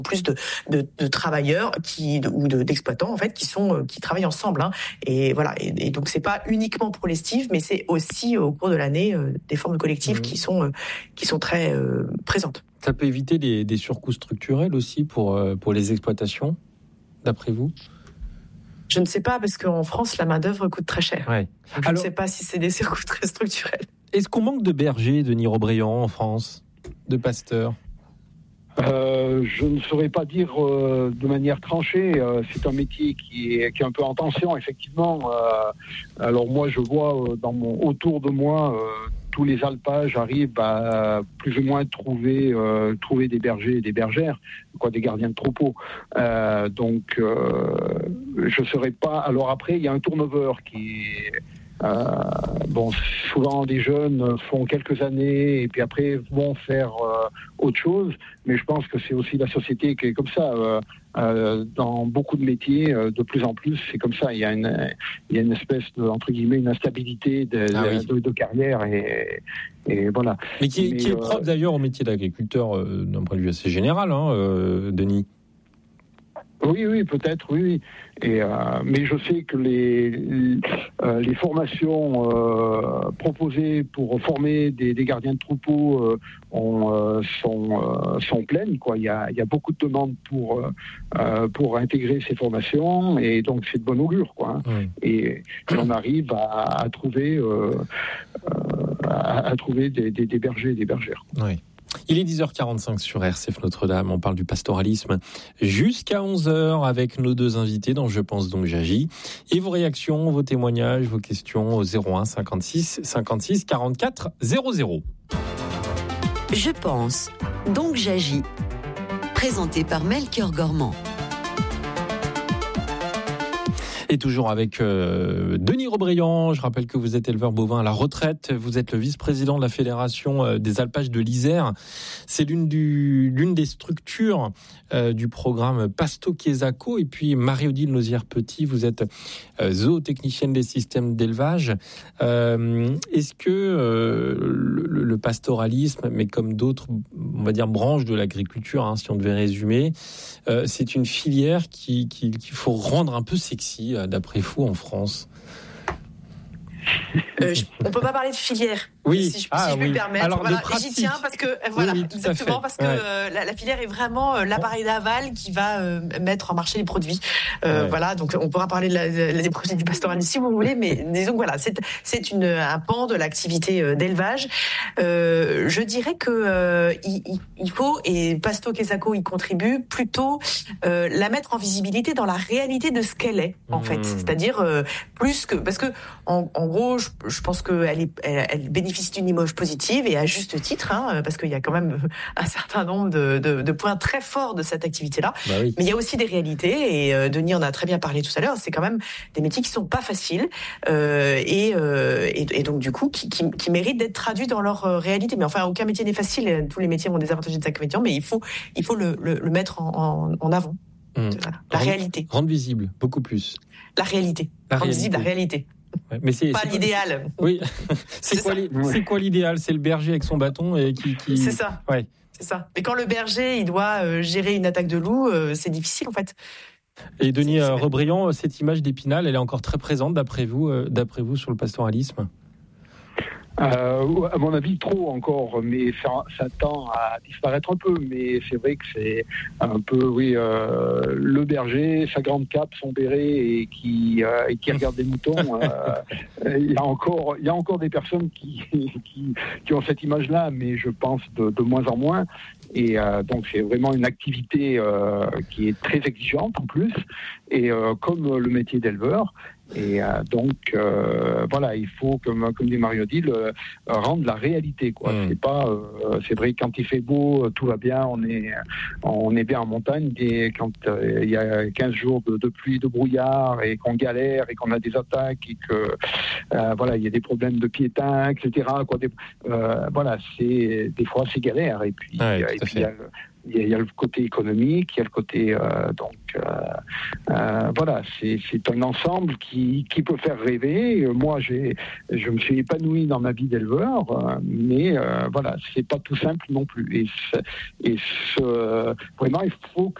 plus de travailleurs d'exploitants en fait qui travaillent ensemble, hein. Et voilà, et donc c'est pas uniquement pour l'estive, mais c'est aussi au cours de l'année des formes collectives qui sont très présentes. Ça peut éviter des surcoûts structurels aussi pour les exploitations, d'après vous? Je ne sais pas, parce qu'en France la main-d'œuvre coûte très cher. Ouais. Je ne sais pas si c'est des surcoûts très structurels. Est-ce qu'on manque de bergers, Denis Robreillant, en France, de pasteurs? Je ne saurais pas dire de manière tranchée. C'est un métier qui est un peu en tension, effectivement. Alors moi, je vois autour de moi, tous les alpages arrivent à plus ou moins trouver des bergers et des bergères, des gardiens de troupeaux. Donc, je ne saurais pas. Alors après, il y a un turnover qui est... souvent les jeunes font quelques années et puis après vont faire autre chose, mais je pense que c'est aussi la société qui est comme ça. Dans beaucoup de métiers, de plus en plus, c'est comme ça. Il y a une espèce de, entre guillemets, une instabilité de carrière et voilà. Mais qui est propre d'ailleurs au métier d'agriculteur d'un point de vue assez général, Denis. Oui, peut-être, oui. Mais je sais que les formations proposées pour former des gardiens de troupeaux sont pleines, quoi. Il y a beaucoup de demandes pour intégrer ces formations, et donc c'est de bon augure, quoi. Hein. Oui. Et on arrive à trouver des bergers et des bergères. Oui. Il est 10h45 sur RCF Notre-Dame. On parle du pastoralisme jusqu'à 11h avec nos deux invités dans Je pense donc j'agis. Et vos réactions, vos témoignages, vos questions au 01 56 56 44 00. Je pense donc j'agis. Présenté par Melchior Gormand. Et toujours avec Denis Robreillant. Je rappelle que vous êtes éleveur bovin à la retraite. Vous êtes le vice-président de la Fédération des alpages de l'Isère. C'est l'une des structures du programme Pasto Quesaco. Et puis Marie-Odile Nozière-Petit, vous êtes zootechnicienne des systèmes d'élevage. Est-ce que le pastoralisme, mais comme d'autres, on va dire, branches de l'agriculture, si on devait résumer, c'est une filière qu'il faut rendre un peu sexy, d'après vous, en France? On peut pas parler de filière, oui. si je puis me permettre. Alors, j'y tiens parce que la filière est vraiment l'appareil d'aval qui va mettre en marché les produits. Voilà, donc on pourra parler des produits du pastoralisme si vous voulez, mais disons que voilà, c'est un pan de l'activité d'élevage. Je dirais que il faut, et Pasto Quesaco y contribue, plutôt la mettre en visibilité dans la réalité de ce qu'elle est, en fait. C'est-à-dire plus que, parce que en gros, je pense qu'elle bénéficie d'une image positive, et à juste titre, parce qu'il y a quand même un certain nombre de points très forts de cette activité-là. Bah oui. Mais il y a aussi des réalités, et Denis en a très bien parlé tout à l'heure. C'est quand même des métiers qui sont pas faciles, et donc du coup qui méritent d'être traduits dans leur réalité. Mais enfin, aucun métier n'est facile. Tous les métiers ont des avantages et des inconvénients, mais il faut le mettre en avant. La réalité. Rendre visible, beaucoup plus. La réalité. Rendre visible la réalité. Ouais, mais c'est l'idéal. Oui. C'est quoi l'idéal? C'est le berger avec son bâton et qui... C'est ça. Ouais. C'est ça. Mais quand le berger il doit gérer une attaque de loup, c'est difficile en fait. Et Denis Robreillant, cette image d'Épinal, elle est encore très présente d'après vous sur le pastoralisme? À mon avis, trop encore, mais ça tend à disparaître un peu. Mais c'est vrai que c'est un peu, le berger, sa grande cape, son béret, et qui regarde des moutons. Il y a encore des personnes qui ont cette image-là, mais je pense de moins en moins. Et donc c'est vraiment une activité qui est très exigeante en plus, et comme le métier d'éleveur. Et donc voilà, il faut, comme dit Marie-Odile, rendre la réalité, quoi. C'est pas, c'est vrai que quand il fait beau, tout va bien, on est bien en montagne. Et quand il y a 15 jours de pluie, de brouillard, et qu'on galère, et qu'on a des attaques, et que voilà, il y a des problèmes de piétins, etc. Voilà, des fois c'est galère. Et puis il y a il y a le côté économique, il y a le côté voilà, c'est un ensemble qui peut faire rêver. Moi, je me suis épanoui dans ma vie d'éleveur, mais voilà, c'est pas tout simple non plus. Vraiment, il faut que